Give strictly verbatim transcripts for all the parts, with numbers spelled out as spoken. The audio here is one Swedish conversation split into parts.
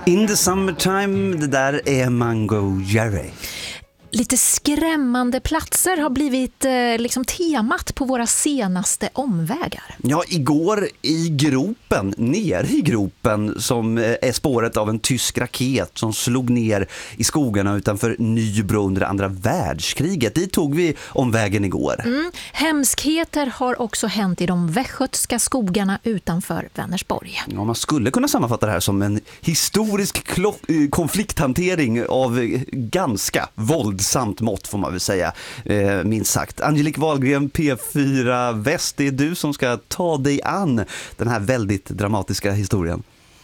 In the summertime, det där är Mango Jerry. Lite skrämmande platser har blivit eh, liksom temat på våra senaste omvägar. Ja, igår i gropen, ner i gropen, som är spåret av en tysk raket som slog ner i skogarna utanför Nybro under andra världskriget. Dit tog vi omvägen igår. Mm. Hemskheter har också hänt i de västgötska skogarna utanför Vänersborg. Ja, man skulle kunna sammanfatta det här som en historisk klo- konflikthantering av ganska våld samt mått får man väl säga, eh, minst sagt. Angelique Wahlgren, P fyra Väst, det är du som ska ta dig an den här väldigt dramatiska historien.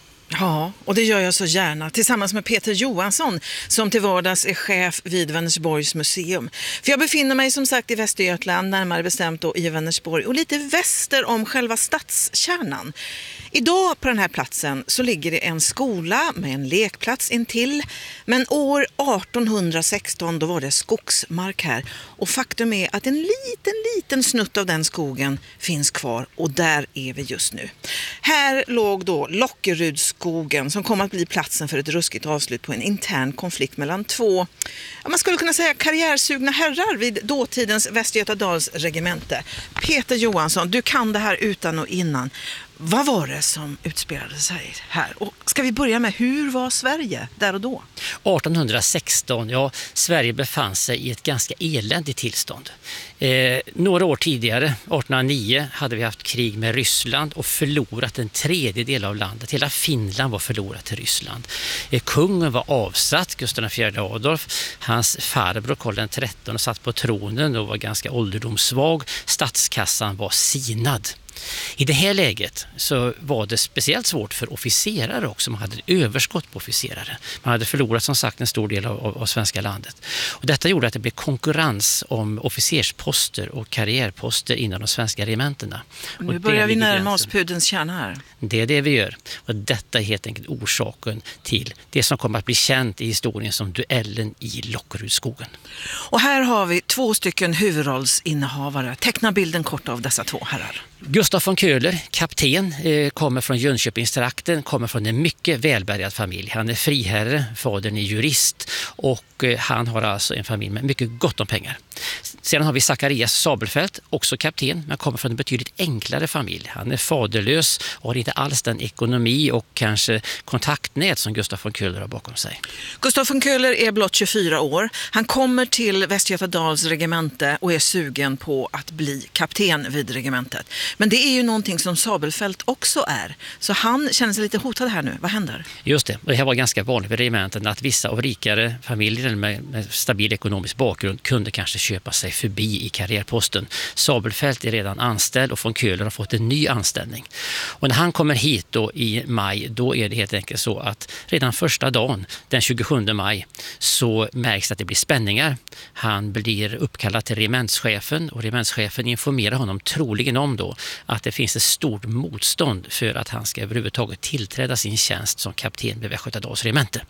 Ja, och det gör jag så gärna tillsammans med Peter Johansson som till vardags är chef vid Vänersborgs museum. För jag befinner mig som sagt i Västergötland, närmare bestämt då i Vänersborg och lite väster om själva stadskärnan. Idag på den här platsen så ligger det en skola med en lekplats intill, men år arton sexton då var det skogsmark här och faktum är att en liten liten snutt av den skogen finns kvar och där är vi just nu. Här låg då Lockerudsskogen som kom att bli platsen för ett ruskigt avslut på en intern konflikt mellan två, ja, man skulle kunna säga karriärsugna herrar vid dåtidens Västergötadals regemente. Peter Johansson, du kan det här utan och innan. Vad var det som utspelade sig här? Och ska vi börja med, hur var Sverige där och då? arton sexton, ja, Sverige befann sig i ett ganska eländigt tillstånd. Eh, några år tidigare, arton nio, hade vi haft krig med Ryssland och förlorat en tredjedel av landet. Hela Finland var förlorat till Ryssland. Eh, kungen var avsatt, Gustav den fjärde Adolf. Hans farbror Karl den trettonde satt på tronen och var ganska ålderdomssvag. Statskassan var sinad. I det här läget så var det speciellt svårt för officerare också. Man hade överskott på officerare. Man hade förlorat som sagt en stor del av, av, av svenska landet. Och detta gjorde att det blev konkurrens om officersposter och karriärposter inom de svenska regementena. Och nu börjar vi närma oss pudelns kärna här. Det är det vi gör. Och detta är helt enkelt orsaken till det som kommer att bli känt i historien som duellen i Lockerudsskogen. Och här har vi två stycken huvudrollsinnehavare. Teckna bilden kort av dessa två herrar. Gustaf von Köhler, kapten, eh, kommer från Jönköpingstrakten, kommer från en mycket välbärgad familj. Han är friherre, fadern är jurist och eh, han har alltså en familj med mycket gott om pengar. Sedan har vi Zacharias Sabelfelt, också kapten, men kommer från en betydligt enklare familj. Han är faderlös och har inte alls den ekonomi och kanske kontaktnät som Gustaf von Köhler har bakom sig. Gustaf von Köhler är blott tjugofyra år. Han kommer till Västergötadals regemente och är sugen på att bli kapten vid regementet. Men det är ju någonting som Sabelfelt också är. Så han känner sig lite hotad här nu. Vad händer? Just det. Och det här var ganska vanligt vid regementen att vissa av rikare familjer med, med stabil ekonomisk bakgrund kunde kanske köpa sig förbi i karriärposten. Sabelfelt är redan anställd och von Köhler har fått en ny anställning. Och när han kommer hit då i maj, då är det helt enkelt så att redan första dagen, den tjugosjunde maj, så märks att det blir spänningar. Han blir uppkallad till regementschefen och regementschefen informerar honom troligen om då att det finns ett stort motstånd för att han ska överhuvudtaget tillträda sin tjänst som kapten vid Västgötadals regemente.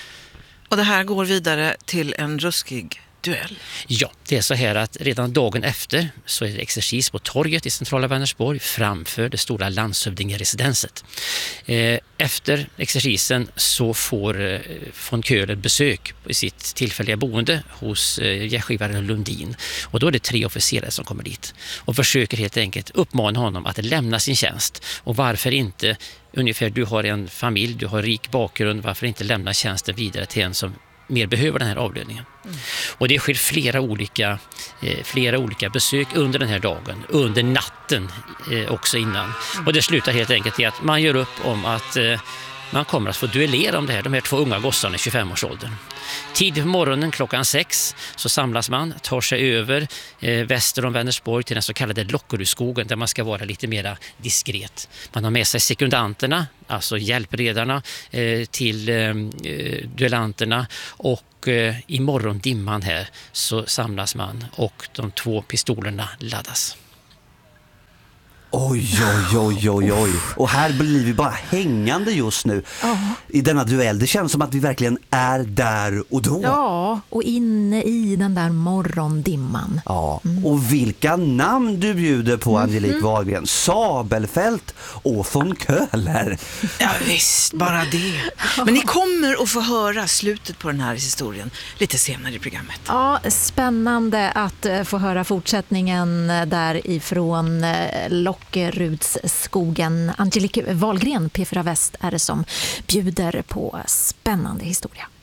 Och det här går vidare till en ruskig duell. Ja, det är så här att redan dagen efter så är det exercis på torget i centrala Vänersborg framför det stora landshövdingeresidenset. Efter exercisen så får von Köhler besök i sitt tillfälliga boende hos gästgivaren Lundin. Och då är det tre officerare som kommer dit och försöker helt enkelt uppmana honom att lämna sin tjänst. Och varför inte, ungefär du har en familj, du har rik bakgrund, varför inte lämna tjänsten vidare till en som mer behöver den här avlöningen. Mm. Och det sker flera olika, eh, flera olika besök under den här dagen, under natten eh, också innan. Mm. Och det slutar helt enkelt i att man gör upp om att eh, man kommer att få duellera om det här, de här två unga gossarna i tjugofemårsåldern. Tidigt på morgonen klockan sex så samlas man, tar sig över eh, väster om Vänersborg till den så kallade Lockerudsskogen där man ska vara lite mer diskret. Man har med sig sekundanterna, alltså hjälpredarna eh, till eh, duellanterna och eh, i morgondimman här så samlas man och de två pistolerna laddas. Oj, oj, oj, oj, oj. Och här blir vi bara hängande just nu Ja. i denna duell. Det känns som att vi verkligen är där och då. Ja, och inne i den där morgondimman. Ja, och vilka namn du bjuder på, Angelique Wahlgren. Sabelfält och von Köhler. Ja visst, bara det. Men ni kommer att få höra slutet på den här historien lite senare i programmet. Ja, spännande att eh, få höra fortsättningen eh, därifrån eh, Lockerudsskogen. Angelique Wahlgren, P fyra Väst, är det som bjuder på spännande historia.